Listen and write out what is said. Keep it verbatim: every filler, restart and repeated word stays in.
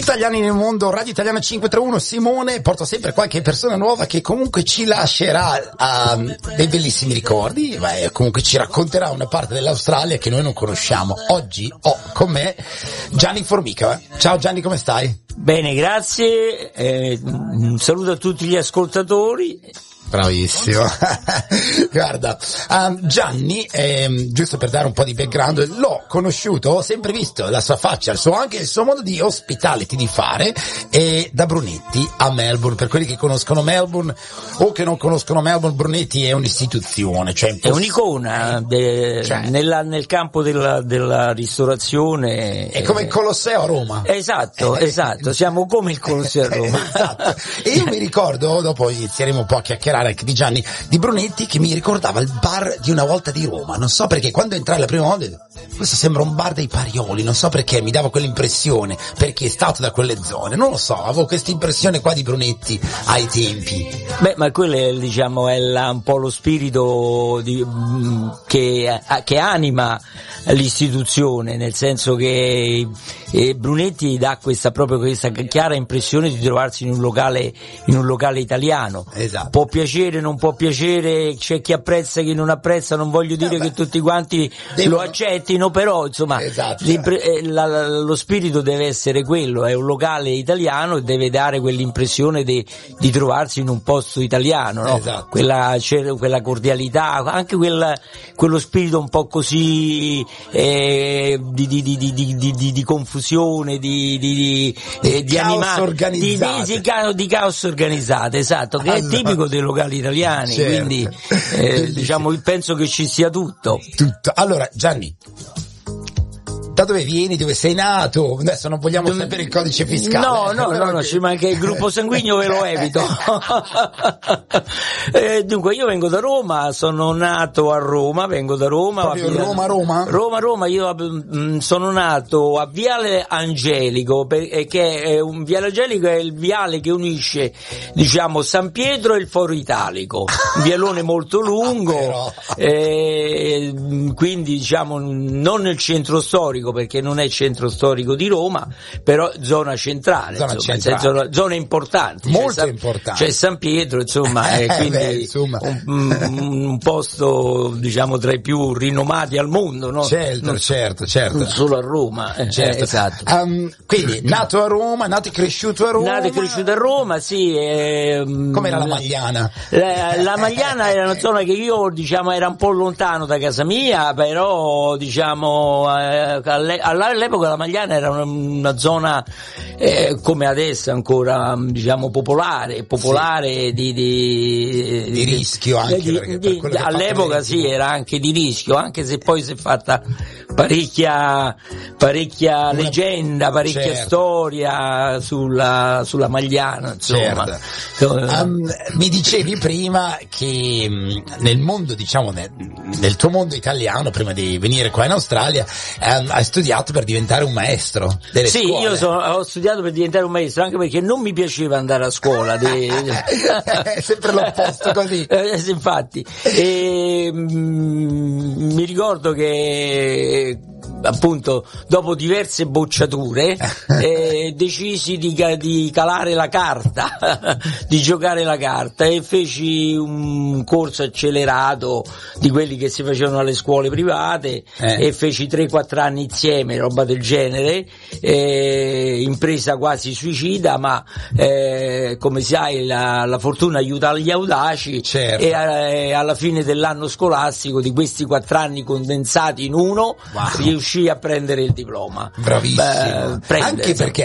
Italiani nel mondo, Radio Italiana cinquecentotrentuno, Simone porta sempre qualche persona nuova che comunque ci lascerà uh, dei bellissimi ricordi, beh, comunque ci racconterà una parte dell'Australia che noi non conosciamo. Oggi ho con me Gianni Formica. Ciao Gianni, come stai? Bene, grazie, eh, un saluto a tutti gli ascoltatori. Bravissimo. Guarda, um, Gianni, ehm, giusto per dare un po' di background, l'ho conosciuto, ho sempre visto la sua faccia, il suo, anche il suo modo di hospitality, di fare, e da Brunetti a Melbourne. Per quelli che conoscono Melbourne o che non conoscono Melbourne, Brunetti è un'istituzione, cioè è un'icona de, cioè, nella, nel campo della, della ristorazione. È come il Colosseo a Roma. Esatto, eh, esatto, siamo come il Colosseo a Roma. Esatto. E io mi ricordo, dopo inizieremo un po' a chiacchierare anche di Gianni, di Brunetti, che mi ricordava il bar di una volta di Roma. Non so perché quando entrai la prima volta, questo sembra un bar dei Parioli, non so perché mi dava quell'impressione, perché è stato da quelle zone, non lo so, avevo questa impressione qua di Brunetti ai tempi. Beh, ma quello è, diciamo, è la, un po' lo spirito di, che, che anima l'istituzione, nel senso che eh, Brunetti dà questa proprio questa chiara impressione di trovarsi in un locale in un locale italiano. Esatto. Può piacere, non può piacere, c'è chi apprezza, chi non apprezza, non voglio dire eh che tutti quanti devono... lo accettino, però insomma esatto. eh, la, la, lo spirito deve essere quello, è un locale italiano e deve dare quell'impressione di, di trovarsi in un posto italiano, no? Esatto. Quella, quella cordialità, anche quella, quello spirito un po' così eh, di, di, di, di, di, di, di confusione, di, di, di, eh, di animato, di, di, di, caos, di caos organizzate, esatto, che allora, è tipico dei locali italiani, certo. Quindi eh, diciamo penso che ci sia tutto. Tutto. Allora Gianni, da dove vieni, dove sei nato? Adesso non vogliamo dove... sapere il codice fiscale. No, no, no, no, che... ci manca il gruppo sanguigno, ve lo evito. eh, dunque, io vengo da Roma, sono nato a Roma, vengo da Roma. Proprio via... Roma, Roma? Roma, Roma, io mh, sono nato a Viale Angelico, per, che è un Viale Angelico è il viale che unisce, diciamo, San Pietro e il Foro Italico. Un vialone molto lungo, eh, quindi diciamo non nel centro storico, perché non è centro storico di Roma, però zona centrale, zona, insomma, centrale. Zona, zona importante, molto c'è importante, c'è San Pietro, insomma, eh, quindi Beh, insomma. Un, un posto, diciamo, tra i più rinomati al mondo, no? Certo, non, certo, certo. Non solo a Roma, eh, certo. eh, esatto. Um, quindi nato a Roma, nato e cresciuto a Roma. Nato e cresciuto a Roma, sì. Eh, Com'era la Magliana? La, la Magliana era una zona che io, diciamo, era un po' lontano da casa mia, però, diciamo, eh, all'epoca la Magliana era una, una zona eh, come adesso ancora, diciamo, popolare, popolare sì. di, di, di rischio anche di, perché di, per all'epoca sì, era anche di rischio, anche se poi si è fatta parecchia parecchia una, leggenda, parecchia certo. storia sulla, sulla Magliana, insomma. Certo. Um, mi dicevi prima che nel mondo, diciamo nel, nel tuo mondo italiano, prima di venire qua in Australia, um, hai studiato per diventare un maestro delle sì, scuole. Io sono, ho studiato per diventare un maestro, anche perché non mi piaceva andare a scuola. È sempre l'opposto così. Eh, infatti. E, mm, mi ricordo che appunto dopo diverse bocciature eh, decisi di, di calare la carta di giocare la carta e feci un corso accelerato di quelli che si facevano alle scuole private eh. e feci tre quattro anni insieme, roba del genere, eh, impresa quasi suicida, ma eh, come sai la, la fortuna aiuta gli audaci, certo. e eh, alla fine dell'anno scolastico di questi quattro anni condensati in uno wow. riuscì a prendere il diploma. Bravissimo. Beh, prende, anche perché